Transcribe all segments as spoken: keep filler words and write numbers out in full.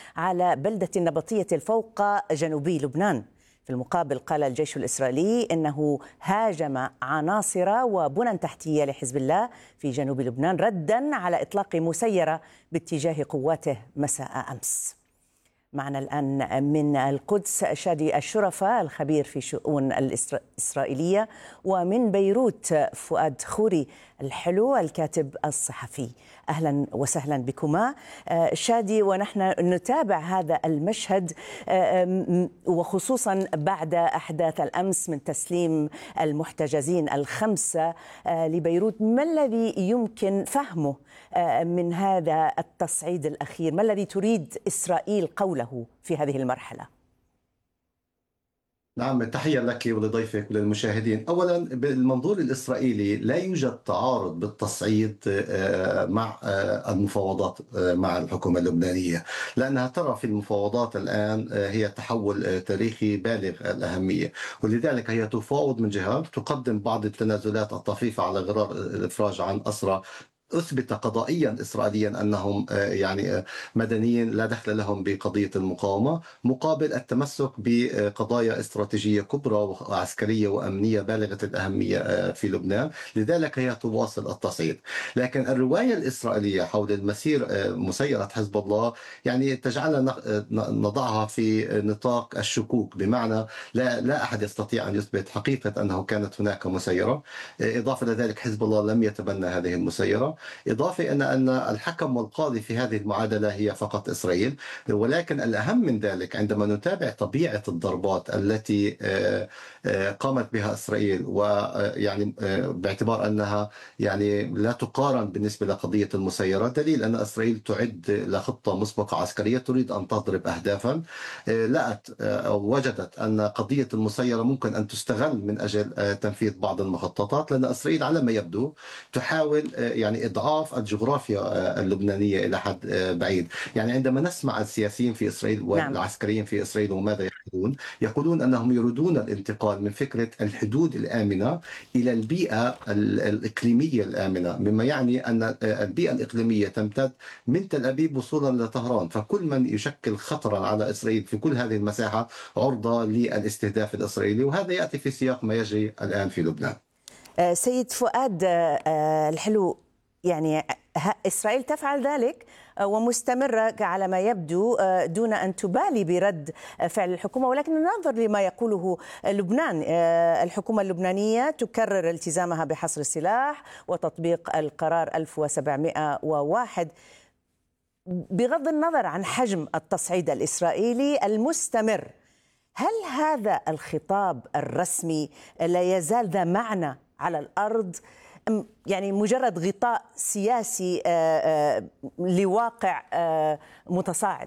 على بلدة النبطية الفوق جنوبي لبنان. في المقابل قال الجيش الإسرائيلي إنه هاجم عناصر وبنى تحتية لحزب الله في جنوب لبنان ردا على إطلاق مسيرة باتجاه قواته مساء أمس. معنا الآن من القدس شادي الشرفة الخبير في شؤون الإسرائيلية، ومن بيروت فؤاد خوري الحلو الكاتب الصحفي. أهلا وسهلا بكما. شادي، ونحن نتابع هذا المشهد وخصوصا بعد أحداث الأمس من تسليم المحتجزين الخمسة لبيروت، ما الذي يمكن فهمه من هذا التصعيد الأخير؟ ما الذي تريد إسرائيل قوله في هذه المرحلة؟ نعم، تحية لك ولضيفك وللمشاهدين. أولا، بالمنظور الإسرائيلي لا يوجد تعارض بالتصعيد مع المفاوضات مع الحكومة اللبنانية، لأنها ترى في المفاوضات الآن هي تحول تاريخي بالغ الأهمية، ولذلك هي تفاوض من جهة، تقدم بعض التنازلات الطفيفة على غرار الإفراج عن أسرى أثبت قضائيا إسرائيليا أنهم يعني مدنيين لا دخل لهم بقضية المقاومة، مقابل التمسك بقضايا استراتيجية كبرى وعسكرية وأمنية بالغة الأهمية في لبنان. لذلك هي تواصل التصعيد. لكن الرواية الإسرائيلية حول المسير مسيرة حزب الله يعني تجعلنا نضعها في نطاق الشكوك، بمعنى لا, لا أحد يستطيع أن يثبت حقيقة أنه كانت هناك مسيرة. إضافة لذلك حزب الله لم يتبنى هذه المسيرة. إضافة أن أن الحكم والقاضي في هذه المعادلة هي فقط إسرائيل. ولكن الأهم من ذلك عندما نتابع طبيعة الضربات التي قامت بها إسرائيل، ويعني باعتبار أنها يعني لا تقارن بالنسبة لقضية المسيرة، دليل أن إسرائيل تعد لخطة مسبقة عسكرية تريد أن تضرب أهدافا. لقت أو وجدت أن قضية المسيرة ممكن أن تستغل من أجل تنفيذ بعض المخططات، لأن إسرائيل على ما يبدو تحاول يعني إضعاف الجغرافيا اللبنانية إلى حد بعيد. يعني عندما نسمع السياسيين في إسرائيل والعسكريين في إسرائيل وماذا يقولون، يقولون أنهم يريدون الانتقال من فكرة الحدود الآمنة إلى البيئة الإقليمية الآمنة، مما يعني أن البيئة الإقليمية تمتد من تل أبيب وصولا لطهران، فكل من يشكل خطرا على إسرائيل في كل هذه المساحة عرضة للاستهداف الإسرائيلي، وهذا يأتي في سياق ما يجري الآن في لبنان. سيد فؤاد الحلو، يعني إسرائيل تفعل ذلك ومستمرة على ما يبدو دون أن تبالي برد فعل الحكومة، ولكن ننظر لما يقوله لبنان. الحكومة اللبنانية تكرر التزامها بحصر السلاح وتطبيق القرار ألف وسبعمئة وواحد بغض النظر عن حجم التصعيد الإسرائيلي المستمر. هل هذا الخطاب الرسمي لا يزال ذا معنى على الأرض، يعني مجرد غطاء سياسي لواقع متصاعد؟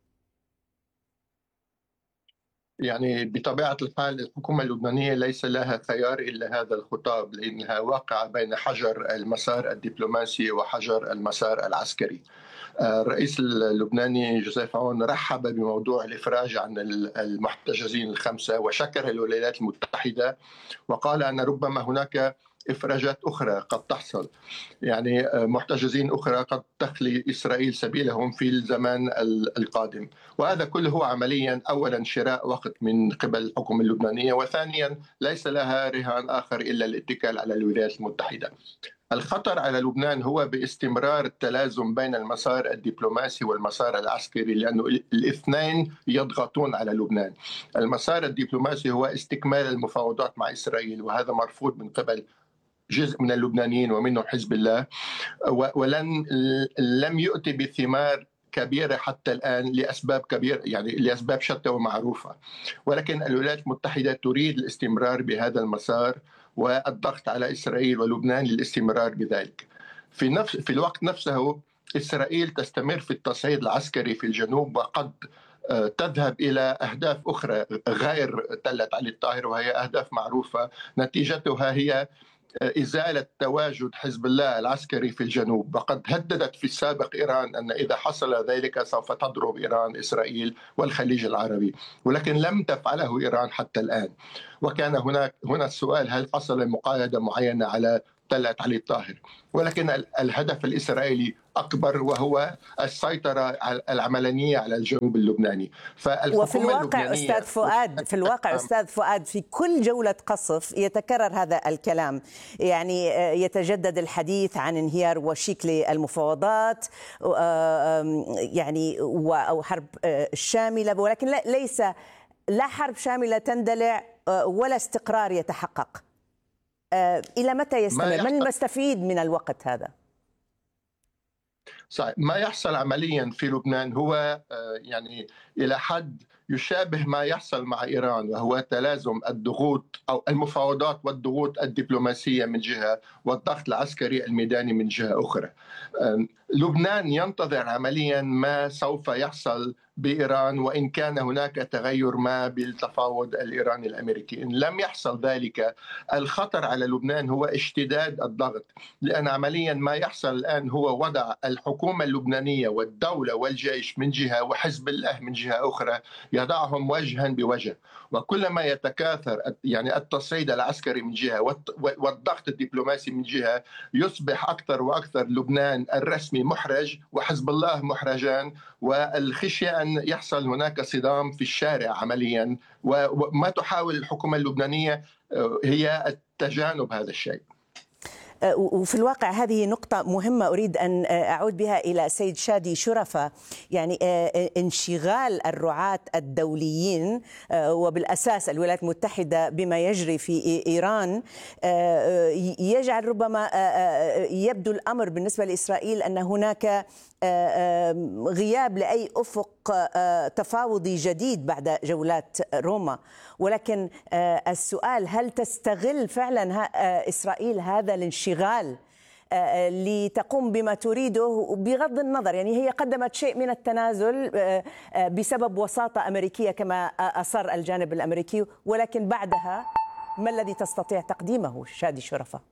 يعني بطبيعة الحال الحكومة اللبنانية ليس لها خيار إلا هذا الخطاب، لأنها واقعة بين حجر المسار الدبلوماسي وحجر المسار العسكري. الرئيس اللبناني جوزيف عون رحب بموضوع الإفراج عن المحتجزين الخمسة وشكر الولايات المتحدة، وقال أن ربما هناك إفراجات أخرى قد تحصل، يعني محتجزين أخرى قد تخلي إسرائيل سبيلهم في الزمان القادم. وهذا كله عمليا أولا شراء وقت من قبل الحكومة اللبنانية، وثانيا ليس لها رهان آخر إلا الاتكال على الولايات المتحدة. الخطر على لبنان هو باستمرار التلازم بين المسار الدبلوماسي والمسار العسكري، لأنه الاثنين يضغطون على لبنان. المسار الدبلوماسي هو استكمال المفاوضات مع إسرائيل، وهذا مرفوض من قبل جزء من اللبنانيين ومنهم حزب الله، ولن لم يؤتي بثمار كبيرة حتى الآن لأسباب كبيرة، يعني لأسباب شتى ومعروفة. ولكن الولايات المتحدة تريد الاستمرار بهذا المسار والضغط على إسرائيل ولبنان للاستمرار بذلك. في نفس في الوقت نفسه إسرائيل تستمر في التصعيد العسكري في الجنوب، وقد تذهب إلى أهداف أخرى غير تلة علي الطاهر، وهي أهداف معروفة نتيجتها هي إزالة تواجد حزب الله العسكري في الجنوب. وقد هددت في السابق إيران أن إذا حصل ذلك سوف تضرب إيران إسرائيل والخليج العربي، ولكن لم تفعله إيران حتى الآن. وكان هناك هنا السؤال: هل حصل مقايضة معينة على احتلت علي الطاهر، ولكن الهدف الإسرائيلي أكبر، وهو السيطرة العملانية على الجنوب اللبناني. وفي الواقع أستاذ فؤاد في الواقع أستاذ فؤاد في كل جولة قصف يتكرر هذا الكلام، يعني يتجدد الحديث عن انهيار وشيك للمفاوضات يعني أو حرب شاملة، ولكن ليس لا حرب شاملة تندلع ولا استقرار يتحقق. إلى متى يستمر؟ من المستفيد من الوقت هذا؟ صحيح. ما يحصل عمليا في لبنان هو يعني إلى حد يشابه ما يحصل مع إيران، وهو تلازم الضغوط أو المفاوضات والضغوط الدبلوماسية من جهة، والضغط العسكري الميداني من جهة أخرى. لبنان ينتظر عمليا ما سوف يحصل بإيران، وإن كان هناك تغير ما بالتفاوض الإيراني الأمريكي. إن لم يحصل ذلك، الخطر على لبنان هو اشتداد الضغط، لأن عمليا ما يحصل الآن هو وضع الحكومة اللبنانية والدولة والجيش من جهة وحزب الله من جهة أخرى، يضعهم وجها بوجه، وكلما يتكاثر يعني التصعيد العسكري من جهة والضغط الدبلوماسي من جهة، يصبح أكثر وأكثر لبنان الرسمي محرج وحزب الله محرجان، والخشية أن يحصل هناك صدام في الشارع عمليا. وما تحاول الحكومة اللبنانية هي التجانب هذا الشيء. وفي الواقع هذه نقطة مهمة أريد أن أعود بها إلى السيد شادي شرفة، يعني انشغال الرعاة الدوليين وبالأساس الولايات المتحدة بما يجري في إيران يجعل ربما يبدو الأمر بالنسبة لإسرائيل أن هناك غياب لأي أفق تفاوضي جديد بعد جولات روما. ولكن السؤال، هل تستغل فعلا إسرائيل هذا الانشغال لتقوم بما تريده بغض النظر، يعني هي قدمت شيء من التنازل بسبب وساطة أمريكية كما أصر الجانب الأمريكي، ولكن بعدها ما الذي تستطيع تقديمه شادي شرفة؟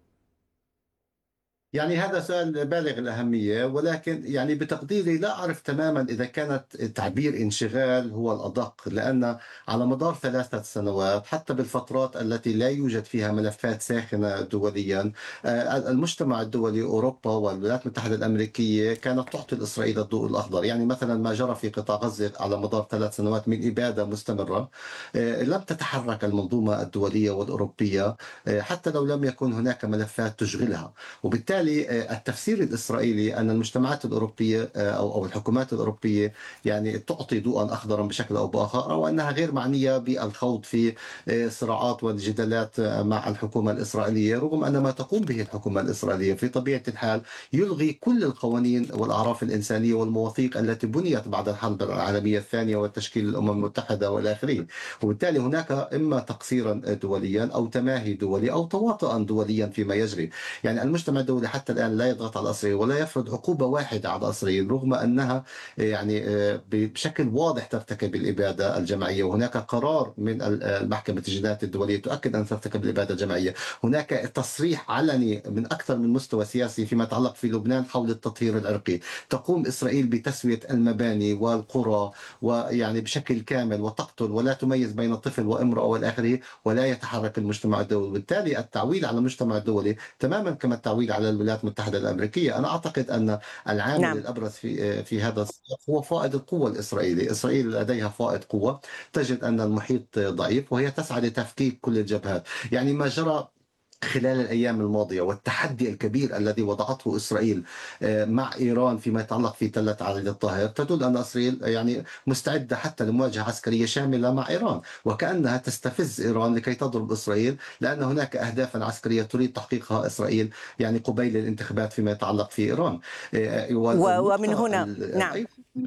يعني هذا سؤال بالغ الأهمية، ولكن يعني بتقديري لا أعرف تماما إذا كانت تعبير انشغال هو الأدق، لأن على مدار ثلاثة سنوات حتى بالفترات التي لا يوجد فيها ملفات ساخنة دوليا، المجتمع الدولي أوروبا والولايات المتحدة الأمريكية كانت تعطي إسرائيل الضوء الأخضر. يعني مثلا ما جرى في قطاع غزة على مدار ثلاث سنوات من إبادة مستمرة، لم تتحرك المنظومة الدولية والأوروبية حتى لو لم يكن هناك ملفات تشغلها. وبالتالي التفسير الإسرائيلي أن المجتمعات الأوروبية أو أو الحكومات الأوروبية يعني تعطي ضوءا أخضرا بشكل أو بآخر، أو أنها غير معنية بالخوض في صراعات والجدالات مع الحكومة الإسرائيلية، رغم أن ما تقوم به الحكومة الإسرائيلية في طبيعة الحال يلغي كل القوانين والأعراف الإنسانية والمواثيق التي بنيت بعد الحرب العالمية الثانية وتشكيل الأمم المتحدة والى آخره. وبالتالي هناك إما تقصيرا دوليا أو تماهي دولي أو تواطؤا دوليا فيما يجري. يعني المجتمع الدولي حتى الآن لا يضغط على إسرائيل ولا يفرض عقوبة واحدة على إسرائيل، رغم أنها يعني بشكل واضح ترتكب الإبادة الجماعية، وهناك قرار من المحكمة الجنايات الدولية تؤكد أن ترتكب الإبادة الجماعية. هناك تصريح علني من أكثر من مستوى سياسي فيما يتعلق في لبنان حول التطهير العرقي. تقوم إسرائيل بتسوية المباني والقرى ويعني بشكل كامل وتقتل ولا تميز بين طفل وامرأة والى آخره، ولا يتحرك المجتمع الدولي. وبالتالي التعويل على المجتمع الدولي تماما كما التعويل على الولايات المتحدة الأمريكية. أنا أعتقد أن العامل نعم. الأبرز في في هذا السياق هو فائض القوة الإسرائيلي. إسرائيل لديها فائض قوة، تجد أن المحيط ضعيف وهي تسعى لتفكيك كل الجبهات. يعني ما جرى خلال الأيام الماضية والتحدي الكبير الذي وضعته إسرائيل مع إيران فيما يتعلق في تلة علي الطاهر تدل أن إسرائيل يعني مستعدة حتى لمواجهة عسكرية شاملة مع إيران، وكأنها تستفز إيران لكي تضرب إسرائيل، لأن هناك أهدافا عسكرية تريد تحقيقها إسرائيل يعني قبيل الانتخابات فيما يتعلق في إيران. ومن هنا نعم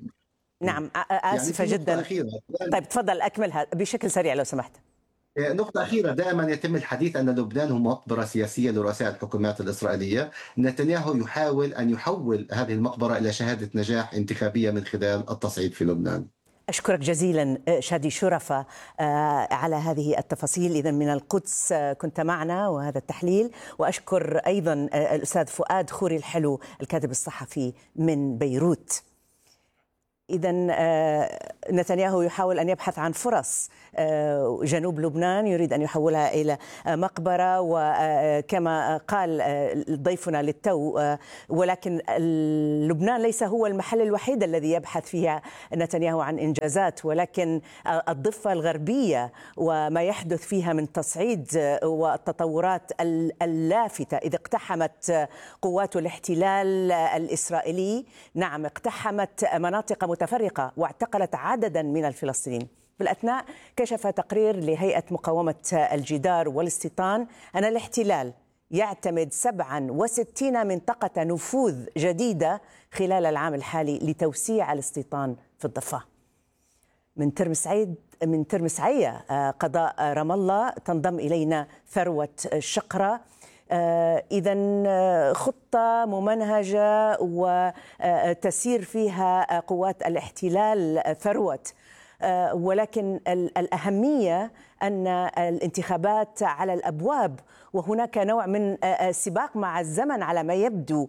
نعم آسفة يعني جدا. طيب تفضل أكملها بشكل سريع لو سمحت. نقطة أخيرة، دائما يتم الحديث أن لبنان هو مقبرة سياسية لرؤساء الحكومات الإسرائيلية. نتنياهو يحاول أن يحول هذه المقبرة إلى شهادة نجاح انتخابية من خلال التصعيد في لبنان. أشكرك جزيلا شادي شرفة على هذه التفاصيل. إذن من القدس كنت معنا وهذا التحليل، وأشكر أيضا الأستاذ فؤاد خوري الحلو الكاتب الصحفي من بيروت. إذن نتنياهو يحاول أن يبحث عن فرص. جنوب لبنان يريد أن يحولها إلى مقبرة، وكما قال ضيفنا للتو، ولكن لبنان ليس هو المحل الوحيد الذي يبحث فيها نتنياهو عن إنجازات، ولكن الضفة الغربية وما يحدث فيها من تصعيد والتطورات اللافتة. إذا اقتحمت قوات الاحتلال الإسرائيلي، نعم اقتحمت مناطق متفرقة واعتقلت عددا من الفلسطينيين. بالأثناء كشف تقرير لهيئة مقاومة الجدار والاستيطان أن الاحتلال يعتمد سبعة وستين منطقة نفوذ جديدة خلال العام الحالي لتوسيع الاستيطان في الضفة. من ترمس عيد من ترمس عية قضاء رام الله تنضم إلينا ثروة الشقرة. إذا خطة ممنهجة وتسير فيها قوات الاحتلال ثروت، ولكن الأهمية أن الانتخابات على الأبواب، وهناك نوع من سباق مع الزمن على ما يبدو،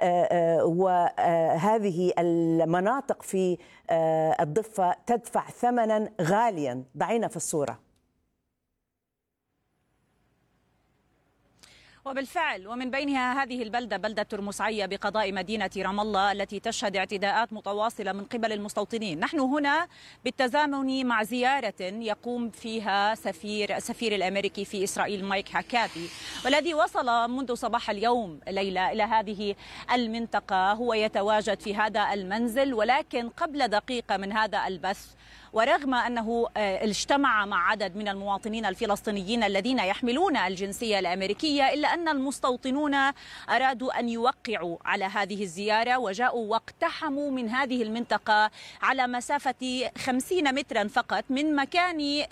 وهذه المناطق في الضفة تدفع ثمنا غاليا. ضعينا في الصورة. وبالفعل ومن بينها هذه البلدة، بلدة ترمس عية بقضاء مدينة رام الله، التي تشهد اعتداءات متواصلة من قبل المستوطنين. نحن هنا بالتزامن مع زيارة يقوم فيها سفير سفير الأمريكي في إسرائيل مايك هاكابي، والذي وصل منذ صباح اليوم ليلى إلى هذه المنطقة. هو يتواجد في هذا المنزل، ولكن قبل دقيقة من هذا البث، ورغم أنه اجتمع مع عدد من المواطنين الفلسطينيين الذين يحملون الجنسية الأمريكية، إلا أن المستوطنون أرادوا أن يوقعوا على هذه الزيارة، وجاءوا واقتحموا من هذه المنطقة على مسافة خمسين مترا فقط من مكان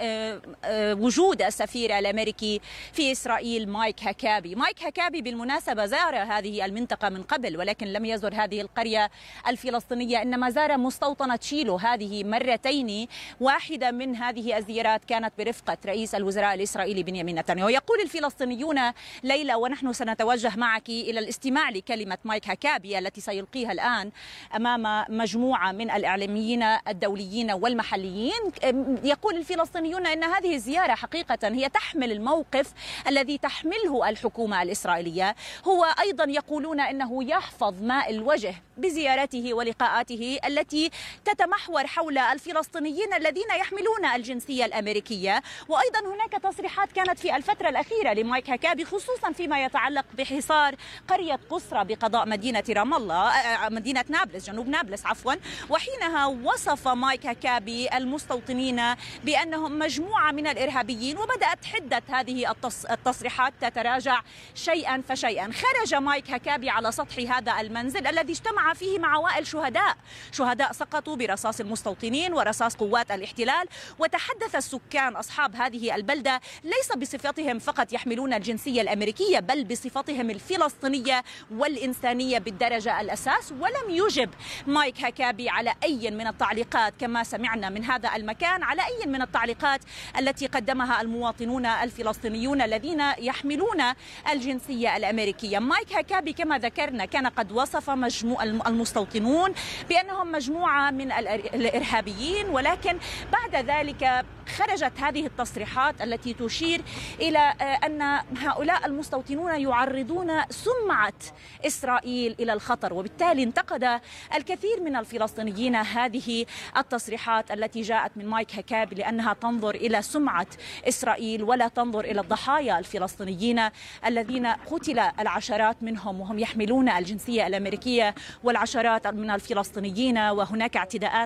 وجود السفير الأمريكي في إسرائيل مايك هاكابي. مايك هاكابي بالمناسبة زار هذه المنطقة من قبل، ولكن لم يزر هذه القرية الفلسطينية، إنما زار مستوطنة شيلو هذه مرتين. واحدة من هذه الزيارات كانت برفقة رئيس الوزراء الإسرائيلي بنيامين نتنياهو. يقول الفلسطينيون ليلى، ونحن سنتوجه معك إلى الاستماع لكلمة مايك هاكابي التي سيلقيها الآن أمام مجموعة من الإعلاميين الدوليين والمحليين. يقول الفلسطينيون أن هذه الزيارة حقيقة هي تحمل الموقف الذي تحمله الحكومة الإسرائيلية. هو أيضا يقولون أنه يحفظ ماء الوجه بزيارته ولقاءاته التي تتمحور حول الفلسطينيين الذين يحملون الجنسية الأمريكية. وأيضا هناك تصريحات كانت في الفترة الأخيرة لمايك هاكابي، خصوصا فيما يتعلق بحصار قرية قصرى بقضاء مدينة رام الله، مدينة نابلس، جنوب نابلس عفوا. وحينها وصف مايك هاكابي المستوطنين بأنهم مجموعة من الإرهابيين، وبدأت حدة هذه التصريحات تتراجع شيئا فشيئا. خرج مايك هاكابي على سطح هذا المنزل الذي اجتمع فيه مع عوائل شهداء شهداء سقطوا برصاص المستوطنين ورصاص قوات الاحتلال. وتحدث السكان أصحاب هذه البلدة ليس بصفتهم فقط يحملون الجنسية الأمريكية، بل بصفتهم الفلسطينية والإنسانية بالدرجة الأساس. ولم يجب مايك هاكابي على أي من التعليقات، كما سمعنا من هذا المكان، على أي من التعليقات التي قدمها المواطنون الفلسطينيون الذين يحملون الجنسية الأمريكية. مايك هاكابي كما ذكرنا كان قد وصف مجموع المستوطنون بأنهم مجموعة من الإرهابيين، ولكن بعد ذلك خرجت هذه التصريحات التي تشير إلى أن هؤلاء المستوطنون يعرضون سمعة إسرائيل إلى الخطر. وبالتالي انتقد الكثير من الفلسطينيين هذه التصريحات التي جاءت من مايك هاكابي، لأنها تنظر إلى سمعة إسرائيل ولا تنظر إلى الضحايا الفلسطينيين الذين قتل العشرات منهم وهم يحملون الجنسية الأمريكية، والعشرات من الفلسطينيين. وهناك اعتداءات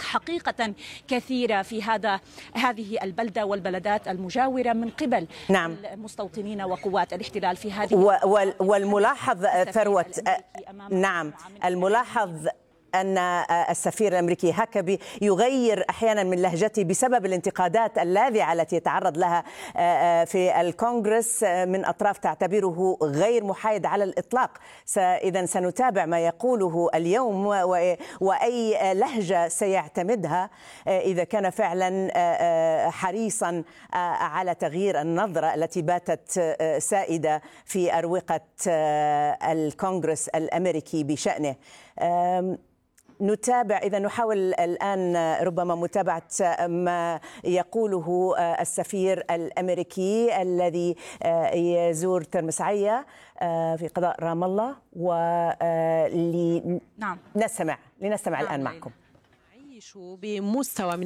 حقيقة كثيرة في هذا هذه البلدة والبلدات المجاورة من قبل نعم. المستوطنين وقوات الاحتلال في هذه والملاحظ ثروة نعم الملاحظ أن السفير الأمريكي هاكابي يغير أحيانا من لهجته بسبب الانتقادات اللاذعة التي يتعرض لها في الكونغرس من أطراف تعتبره غير محايد على الإطلاق. إذن سنتابع ما يقوله اليوم وأي لهجة سيعتمدها إذا كان فعلا حريصا على تغيير النظرة التي باتت سائدة في أروقة الكونغرس الأمريكي بشأنه. نتابع، إذا نحاول الآن ربما متابعة ما يقوله السفير الأمريكي الذي يزور ترمسعية في قضاء رام الله، ولنستمع لنستمع الآن معكم. عيشوا بمستوى